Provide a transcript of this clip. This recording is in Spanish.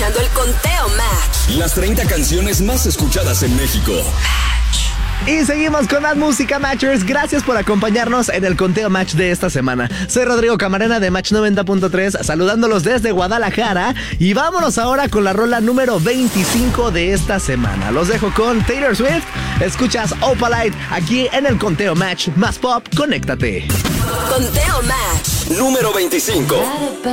escuchando el Conteo Match. Las 30 canciones más escuchadas en México. Y seguimos con más música, Matchers. Gracias por acompañarnos en el Conteo Match de esta semana. Soy Rodrigo Camarena de Match 90.3, saludándolos desde Guadalajara. Y vámonos ahora con la rola número 25 de esta semana. Los dejo con Taylor Swift. Escuchas Opalite aquí en el Conteo Match. Más pop, conéctate. Conteo Match Número 25.